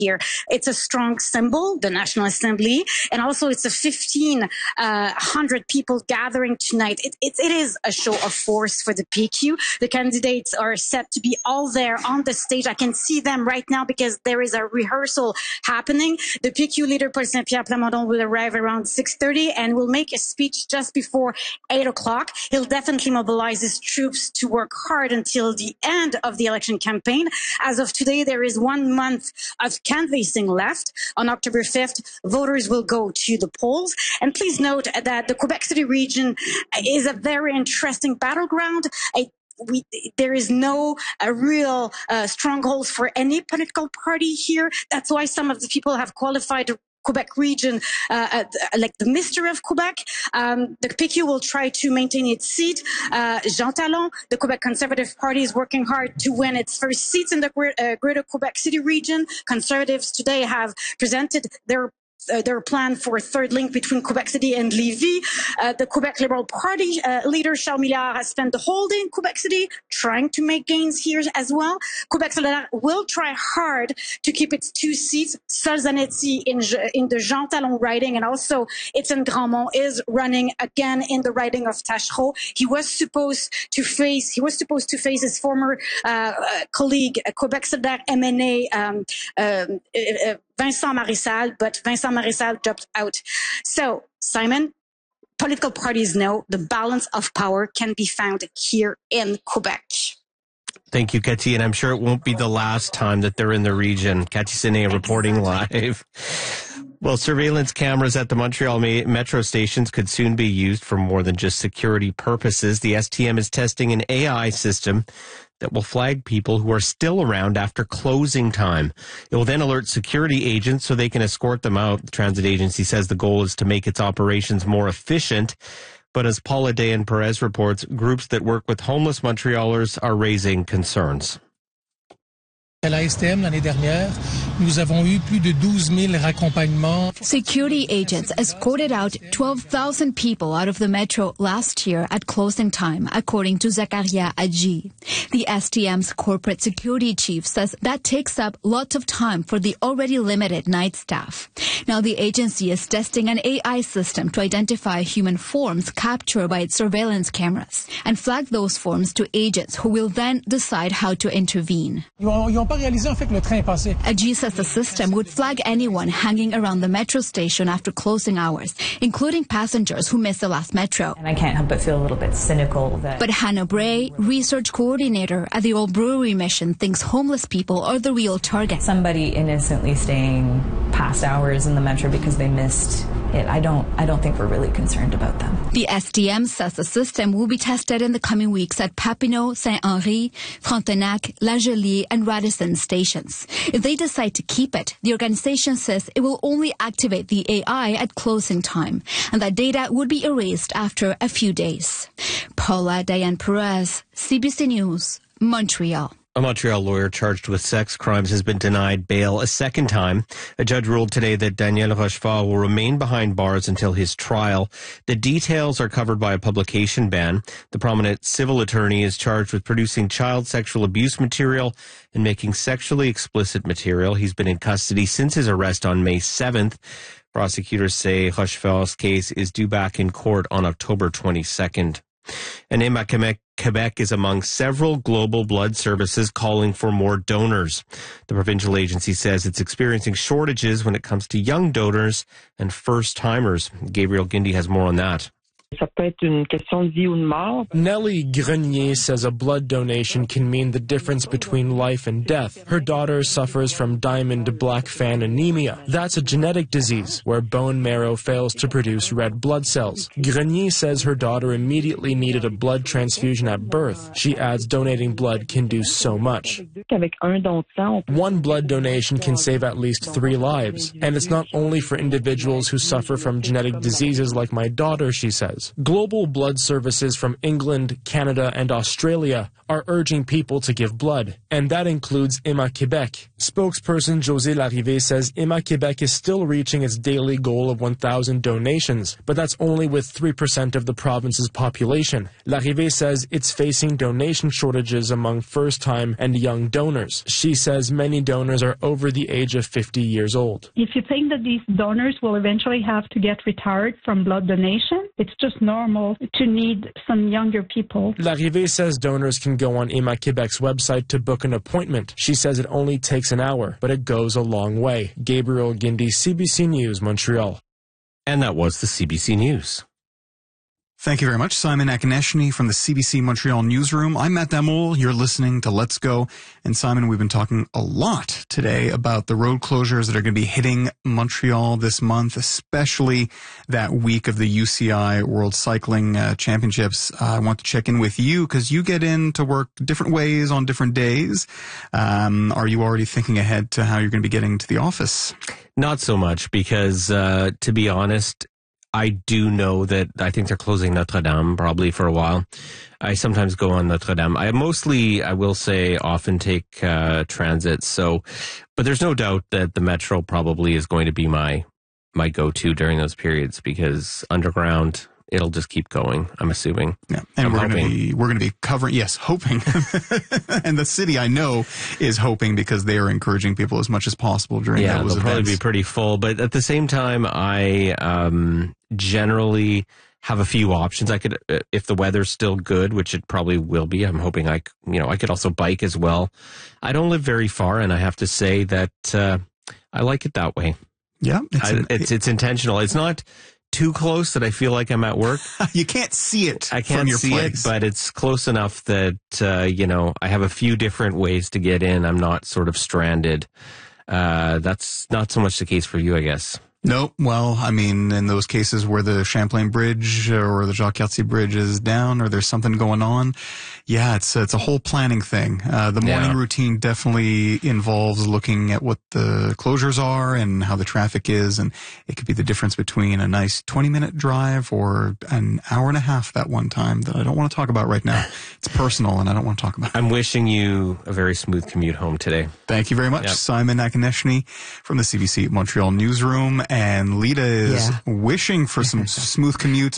here. It's a strong symbol, the National Assembly, and also it's a 1,500 people gathering tonight. It is a show of force for the PQ. The candidates are set to be all there on the stage. I can see them right now because there is a rehearsal happening. The PQ leader, Paul Saint-Pierre Plamondon, will arrive around 6:30 and will make a speech just before 8 o'clock. He'll definitely mobilize his troops to work hard until the end of the election campaign. As of today, there is 1 month of canvassing left. On October 5th, voters will go to the polls. And please note that the Quebec City region is a very interesting battleground. There is no real strongholds for any political party here. That's why some of the people have qualified the Quebec region like the mystery of Quebec. The PQ will try to maintain its seat. Jean Talon, the Quebec Conservative Party, is working hard to win its first seats in the greater Quebec City region. Conservatives today have presented their plan for a third link between Quebec City and Lévis. The Quebec Liberal Party leader Charles Milliard has spent the whole day in Quebec City trying to make gains here as well. Quebec Solidaire will try hard to keep its 2 seats. Sol Zanetti in the Jean Talon riding, and also Étienne Grandmont is running again in the riding of Taschereau. He was supposed to face his former colleague, Quebec Solidaire MNA, Vincent Marissal, but Vincent Marissal dropped out. So, Simon, political parties know the balance of power can be found here in Quebec. Thank you, Cathy, and I'm sure it won't be the last time that they're in the region. Cathy Sine reporting live. Well, surveillance cameras at the Montreal metro stations could soon be used for more than just security purposes. The STM is testing an AI system that will flag people who are still around after closing time. It will then alert security agents so they can escort them out. The transit agency says the goal is to make its operations more efficient. But as Paula Dayan-Perez reports, groups that work with homeless Montrealers are raising concerns. À la STM l'année dernière, nous avons eu plus de 12 000 raccompagnements. Security agents escorted out 12,000 people out of the metro last year at closing time, according to Zakaria Adji. The STM's corporate security chief says that takes up lots of time for the already limited night staff. Now the agency is testing an AI system to identify human forms captured by its surveillance cameras and flag those forms to agents who will then decide how to intervene. Adji says the system would flag anyone hanging around the metro station after closing hours, including passengers who missed the last metro. And I can't help but feel a little bit cynical that... But Hannah Bray, research coordinator at the Old Brewery Mission, thinks homeless people are the real target. Somebody innocently staying past hours in the metro because they missed it. I don't think we're really concerned about them. The STM says the system will be tested in the coming weeks at Papineau, Saint-Henri, Frontenac, La Jolie, and Radisson stations. If they decide to keep it, the organization says it will only activate the AI at closing time, and that data would be erased after a few days. Paula Dayan-Perez, CBC News, Montreal. A Montreal lawyer charged with sex crimes has been denied bail a second time. A judge ruled today that Daniel Rochefort will remain behind bars until his trial. The details are covered by a publication ban. The prominent civil attorney is charged with producing child sexual abuse material and making sexually explicit material. He's been in custody since his arrest on May 7th. Prosecutors say Rochefort's case is due back in court on October 22nd. And Héma Quebec is among several global blood services calling for more donors. The provincial agency says it's experiencing shortages when it comes to young donors and first-timers. Gabriel Guindy has more on that. Ça peut être une question de vie ou de mort. Nellie Grenier says a blood donation can mean the difference between life and death. Her daughter suffers from diamond black fan anemia. That's a genetic disease where bone marrow fails to produce red blood cells. Grenier says her daughter immediately needed a blood transfusion at birth. She adds donating blood can do so much. One blood donation can save at least 3 lives. And it's not only for individuals who suffer from genetic diseases like my daughter, she says. donors. Global blood services from England, Canada, and Australia are urging people to give blood, and that includes Emma Quebec. Spokesperson José Larrivée says Emma Quebec is still reaching its daily goal of 1,000 donations, but that's only with 3% of the province's population. Larrivée says it's facing donation shortages among first-time and young donors. She says many donors are over the age of 50 years old. If you think that these donors will eventually have to get retired from blood donation, it's just normal to need some younger people. Larrivée says donors can go on Emma Quebec's website to book an appointment. She says it only takes an hour, but it goes a long way. Gabriel Guindy, CBC News, Montreal. And that was the CBC News. Thank you very much, Simon Akineshny from the CBC Montreal newsroom. I'm Matt Damoul. You're listening to Let's Go. And Simon, we've been talking a lot today about the road closures that are going to be hitting Montreal this month, especially that week of the UCI World Cycling Championships. I want to check in with you because you get in to work different ways on different days. Are you already thinking ahead to how you're going to be getting to the office? Not so much because, to be honest, I do know that I think they're closing Notre Dame probably for a while. I sometimes go on Notre Dame. I will say, often take transit. So, but there's no doubt that the Metro probably is going to be my go-to during those periods because underground, it'll just keep going, I'm assuming. Yeah. And we're going to be covering, yes, hoping. And the city, I know, is hoping because they are encouraging people as much as possible during those events. Yeah, they'll probably be pretty full. But at the same time, I generally have a few options. I could, if the weather's still good, which it probably will be, I'm hoping I could also bike as well. I don't live very far, and I have to say that I like it that way. Yeah. It's intentional. It's not too close that I feel like I'm at work. You can't see it. I can't from your see place. it, but it's close enough that, I have a few different ways to get in. I'm not sort of stranded. That's not so much the case for you, I guess. No, well, I mean, in those cases where the Champlain Bridge or the Jacques Cartier Bridge is down or there's something going on, yeah, it's a whole planning thing. The morning routine definitely involves looking at what the closures are and how the traffic is, and it could be the difference between a nice 20-minute drive or an hour and a half that one time that I don't want to talk about right now. It's personal, and I don't want to talk about it. I'm wishing you a very smooth commute home today. Thank you very much, Simon Akineshny from the CBC Montreal newsroom. And Lita is wishing for some smooth commutes